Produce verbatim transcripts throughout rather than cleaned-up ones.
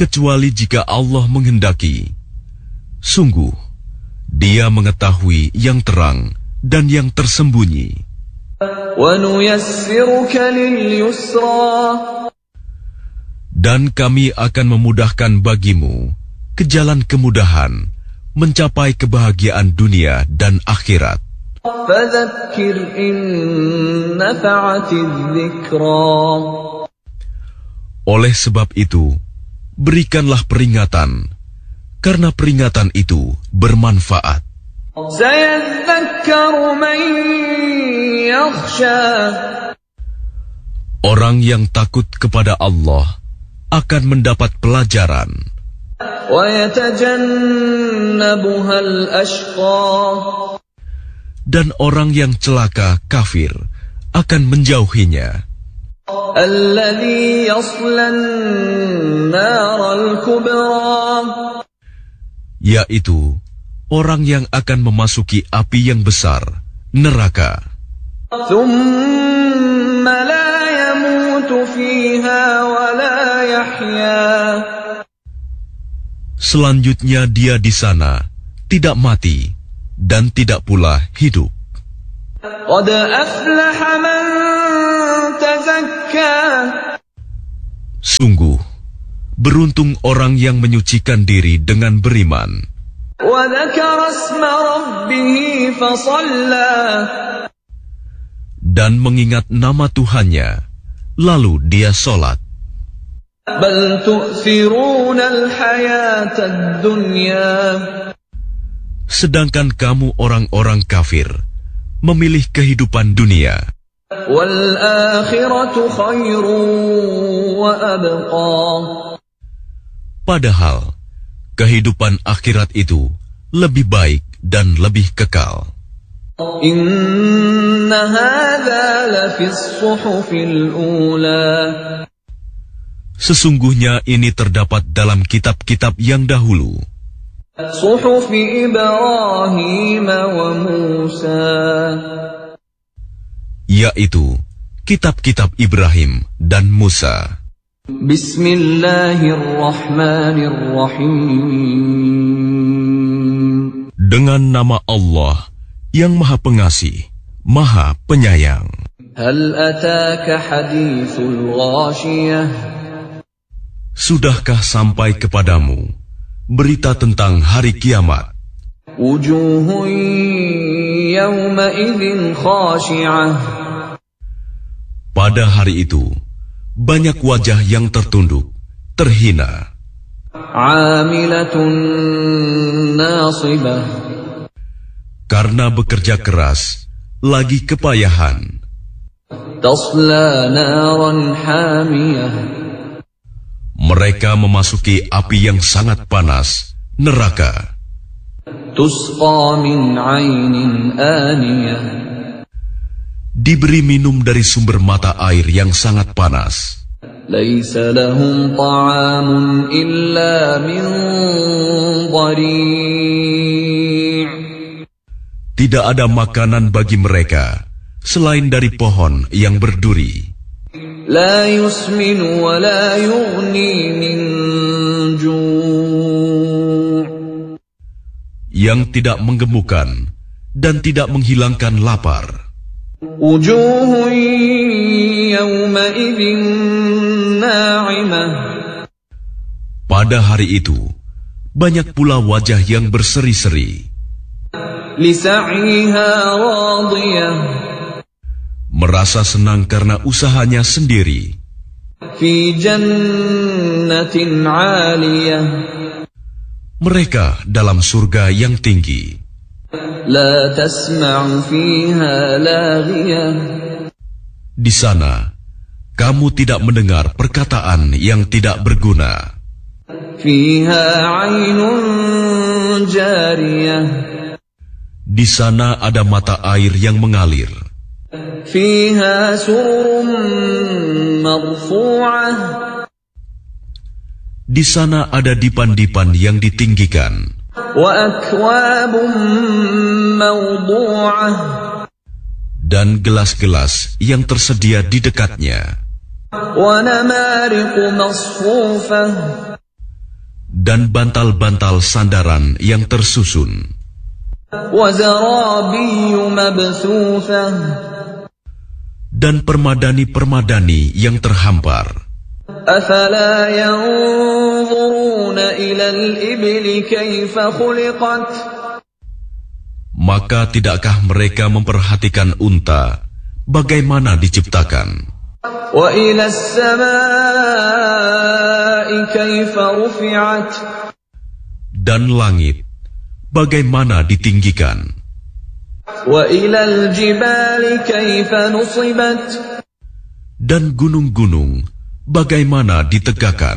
kecuali jika Allah menghendaki. Sungguh, Dia mengetahui yang terang dan yang tersembunyi. Dan kami akan memudahkan bagimu ke jalan kemudahan mencapai kebahagiaan dunia dan akhirat. Oleh sebab itu, berikanlah peringatan, karena peringatan itu bermanfaat. Orang yang takut kepada Allah akan mendapat pelajaran. Dan orang yang celaka kafir akan menjauhinya. Yaitu orang yang akan memasuki api yang besar, neraka. Selanjutnya dia di sana tidak mati dan tidak pula hidup. Sungguh, beruntung orang yang menyucikan diri dengan beriman. Dan mengingat nama Tuhannya, lalu dia sholat. Sedangkan kamu orang-orang kafir memilih kehidupan dunia. Padahal kehidupan akhirat itu lebih baik dan lebih kekal. Sesungguhnya ini terdapat dalam kitab-kitab yang dahulu. Yaitu kitab-kitab Ibrahim dan Musa. Bismillahirrahmanirrahim. Dengan nama Allah yang Maha Pengasih, Maha Penyayang. Hal ataka hadithul ghashiyah. Sudahkah sampai kepadamu berita tentang hari kiamat? Wujuhun yawma idzin khashi'ah. Pada hari itu banyak wajah yang tertunduk, terhina. Amilatun nasibah. Karena bekerja keras, lagi kepayahan. Tasla naran hamiyah. Mereka memasuki api yang sangat panas, neraka. Tusqa min 'ainin aniyah. Diberi minum dari sumber mata air yang sangat panas. Laisa lahum ta'amun illa min dhari'. Tidak ada makanan bagi mereka selain dari pohon yang berduri. La yusminu wa la yughni min ju'. Yang tidak menggemukkan dan tidak menghilangkan lapar. Wujuhun yawma idzin na'imah. Pada hari itu banyak pula wajah yang berseri-seri. Lisa'iha radiyah. Merasa senang karena usahanya sendiri. Fi jannatin 'aliyah. Mereka dalam surga yang tinggi. La tasma'u fiha laghiyah. Di sana kamu tidak mendengar perkataan yang tidak berguna. Fiha 'ainun jariyah. Di sana ada mata air yang mengalir. Fiha sururun marfu'ah. Di sana ada dipan-dipan yang ditinggikan. Wa akwabun mawdu'ah. Dan gelas-gelas yang tersedia di dekatnya. Wa namariqu masfufah. dan bantal-bantal sandaran yang tersusun, dan permadani-permadani yang terhampar. Maka tidakkah mereka memperhatikan unta bagaimana diciptakan? Dan langit bagaimana ditinggikan? Dan gunung-gunung bagaimana ditegakkan?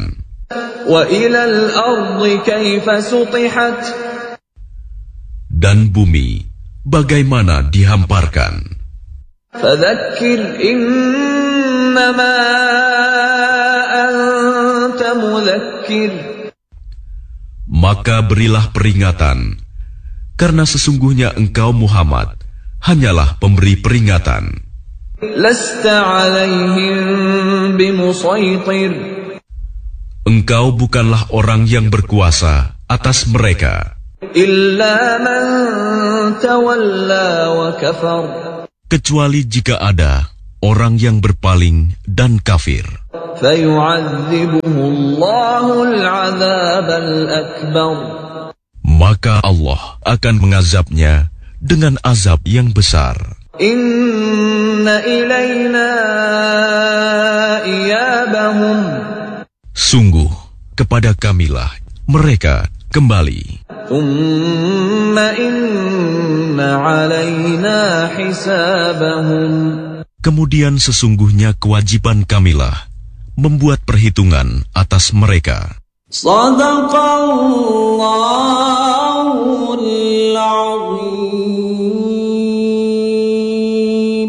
Dan bumi bagaimana dihamparkan? Fadzakir innama anta mudzakkir. Maka berilah peringatan, karena sesungguhnya engkau Muhammad hanyalah pemberi peringatan. Lasta alaihim bimusaitir. Engkau bukanlah orang yang berkuasa atas mereka, illa man tawalla wa kafar. Kecuali jika ada orang yang berpaling dan kafir. Maka Allah akan mengazabnya dengan azab yang besar. Inna ilayna iyabahum. Sungguh kepada kamilah mereka kembali. Thumma inna alayna hisabahum. Kemudian sesungguhnya kewajiban kamilah membuat perhitungan atas mereka. Shadaqallahul azim.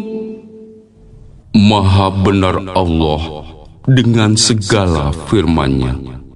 Maha benar Allah dengan segala firman-Nya.